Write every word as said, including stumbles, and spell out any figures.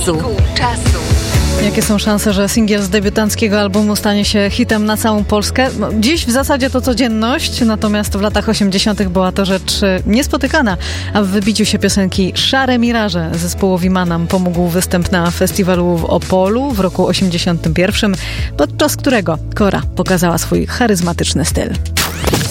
czasu. Jakie są szanse, że singiel z debiutanckiego albumu stanie się hitem na całą Polskę? Dziś w zasadzie to codzienność, natomiast w latach osiemdziesiątych była to rzecz niespotykana, a w wybiciu się piosenki Szare Miraże zespołowi Manam pomógł występ na festiwalu w Opolu w roku osiemdziesiątym pierwszym, podczas którego Kora pokazała swój charyzmatyczny styl.